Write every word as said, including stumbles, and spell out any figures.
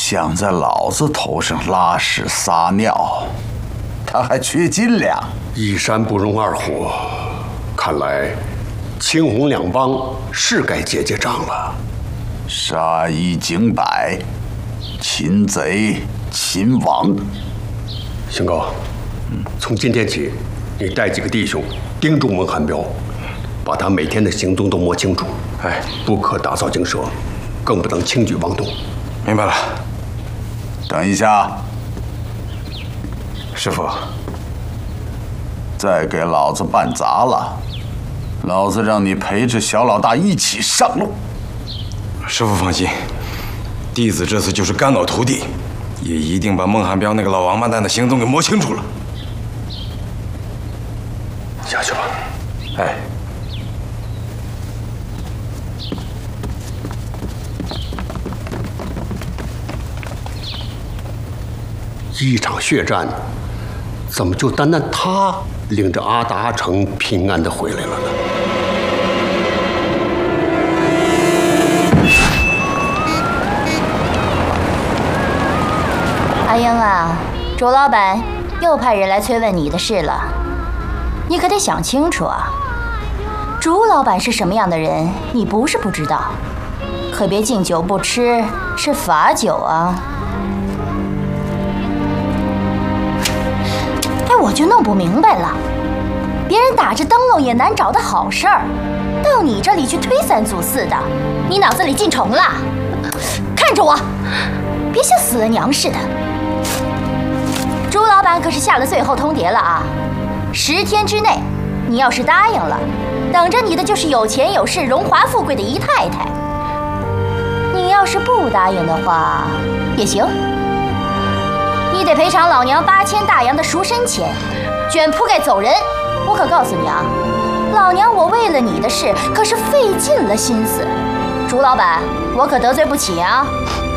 想在老子头上拉屎撒尿，他还缺斤两。 一山不容二虎，看来青红两帮是该结结账了。 杀一儆百，擒贼擒王。 邢高，从今天起，你带几个弟兄盯住孟汉彪，把他每天的行踪都摸清楚。哎，不可打草惊蛇，更不能轻举妄动。 明白了。 等一下， 师傅， 再给老子办砸了，老子让你陪着小老大一起上路。 师傅放心，弟子这次就是肝脑涂地，也一定把孟汉彪那个老王八蛋的行踪给摸清楚了。 下去吧。 哎。 一场血战，怎么就单单他领着阿达阿成平安的回来了呢？ 阿英啊，朱老板又派人来催问你的事了，你可得想清楚啊！朱老板是什么样的人，你不是不知道，可别敬酒不吃吃罚酒啊！哎，我就弄不明白了，别人打着灯笼也难找的好事儿，到你这里去推三阻四的，你脑子里进虫了？看着我，别像死了娘似的。朱老板可是下了最后通牒了啊！十天之内，你要是答应了，等着你的就是有钱有势、荣华富贵的姨太太；你要是不答应的话，也行。你得赔偿老娘八千大洋的赎身钱，卷铺盖走人。我可告诉你啊，老娘我为了你的事可是费尽了心思。朱老板，我可得罪不起啊！